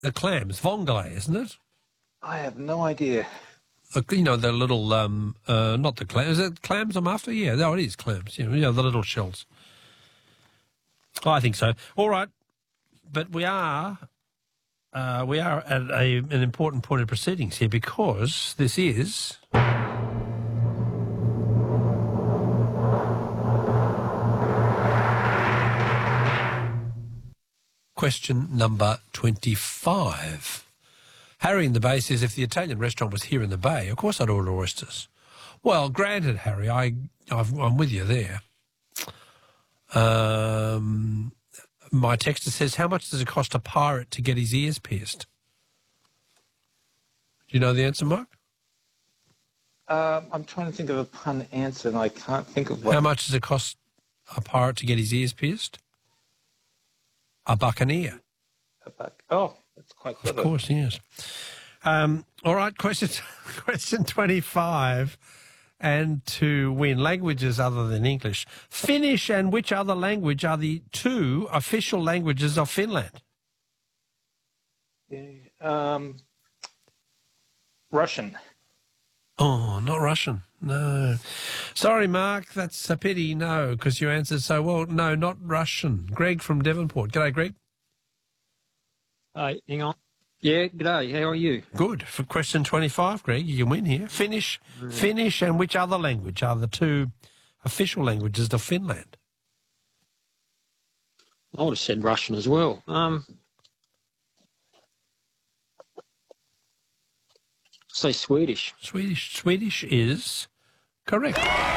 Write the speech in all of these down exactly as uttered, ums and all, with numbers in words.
The clams, vongole, isn't it? I have no idea. Uh, you know, the little, um, uh, not the clams. Is it clams I'm after? Yeah, no, it is clams. You know, you know, the little shells. I think so. All right. But we are, uh, we are at a, an important point of proceedings here because this is... Question number twenty-five. Harry in the Bay says, if the Italian restaurant was here in the Bay, of course I'd order oysters. Well, granted, Harry, I, I've, I'm with you there. Um, my texter says, how much does it cost a pirate to get his ears pierced? Do you know the answer, Mark? Um, I'm trying to think of a pun answer, and I can't think of one. How much does it cost a pirate to get his ears pierced? A buccaneer. A buck. Oh, that's quite clever. Of course, yes. Um, all right, question question twenty-five. And to win languages other than English. Finnish and which other language are the two official languages of Finland? Yeah, um, Russian. Oh, not Russian. No. Sorry, Mark, that's a pity. No, because you answered so well. No, not Russian. Greg from Devonport. G'day, Greg. Hi, hang on. Yeah, g'day. How are you? Good. For question twenty-five, Greg, you can win here. Finnish, mm. Finnish and which other language are the two official languages of Finland? I would have said Russian as well. Um, say Swedish. Swedish. Swedish is correct.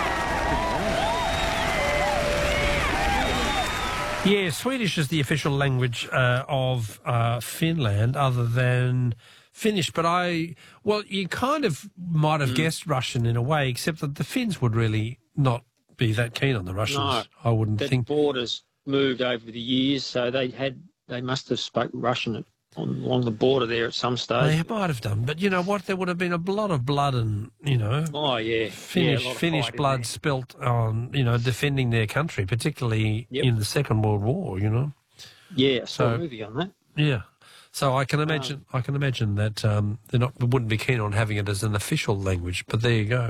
Yeah, Swedish is the official language uh, of uh, Finland other than Finnish. But I, well, you kind of might have mm. guessed Russian in a way, except that the Finns would really not be that keen on the Russians. No, I wouldn't the think. Borders moved over the years, so they had they must have spoke Russian at, on, along the border there at some stage. They might have done, but you know what? There would have been a lot of blood and, you know, oh yeah, Finnish yeah, Finnish blood spilt on, you know, defending their country, particularly yep. in the Second World War. You know. Yeah, I saw so, a movie on that. Yeah, so I can imagine. Um, I can imagine that um, they're not wouldn't be keen on having it as an official language. But there you go.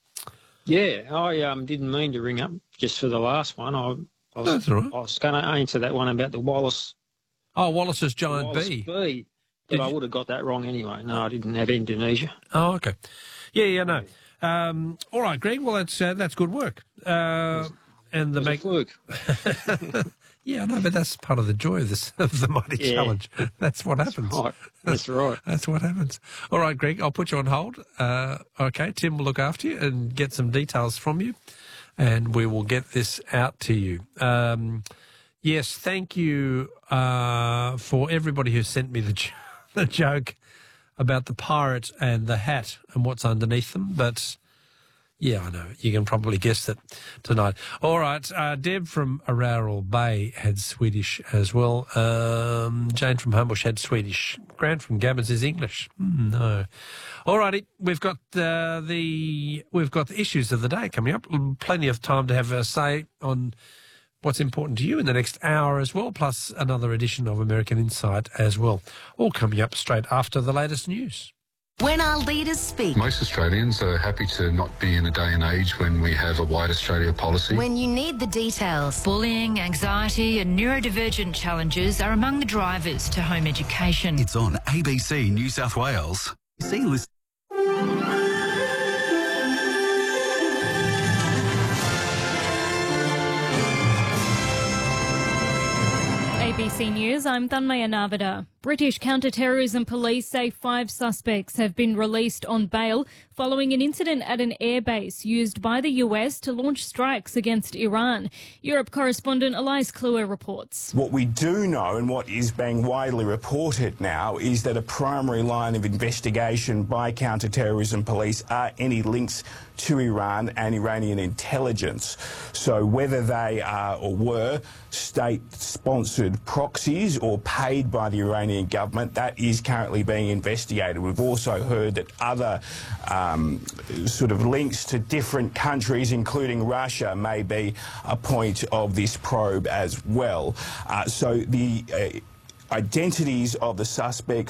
Yeah, I um, didn't mean to ring up just for the last one. I, I was, That's all right. I was going to answer that one about the Wallace. Oh, Wallace's giant Wallace bee. bee. But Did I you... would have got that wrong anyway. No, I didn't have Indonesia. Oh, okay. Yeah, yeah, no. Um, all right, Greg. Well, that's uh, that's good work. Uh, and the make work. Yeah, no, but that's part of the joy of this of the Mighty yeah. Challenge. That's what happens. Right. That's right. That's what happens. All right, Greg. I'll put you on hold. Uh, okay, Tim will look after you and get some details from you, and we will get this out to you. Um, yes, thank you uh, for everybody who sent me the. the joke about the pirate and the hat and what's underneath them. But, yeah, I know. You can probably guess that tonight. All right. Uh, Deb from Araral Bay had Swedish as well. Um, Jane from Homebush had Swedish. Grant from Gammons is English. Mm, no. All righty. We've got uh, the we've got the issues of the day coming up. Plenty of time to have a say on what's important to you in the next hour as well, plus another edition of American Insight as well. All coming up straight after the latest news. When our leaders speak. Most Australians are happy to not be in a day and age when we have a White Australia policy. When you need the details. Bullying, anxiety and neurodivergent challenges are among the drivers to home education. It's on A B C New South Wales. See, listen. A B C News, I'm Thanmaya Navada. British counter-terrorism police say five suspects have been released on bail following an incident at an airbase used by the U S to launch strikes against Iran. Europe correspondent Elias Kluwer reports. What we do know and what is being widely reported now is that a primary line of investigation by counter-terrorism police are any links to Iran and Iranian intelligence. So whether they are or were state-sponsored proxies or paid by the Iranian government, that is currently being investigated. We've also heard that other um, sort of links to different countries, including Russia, may be a point of this probe as well. Uh, so the uh, identities of the suspects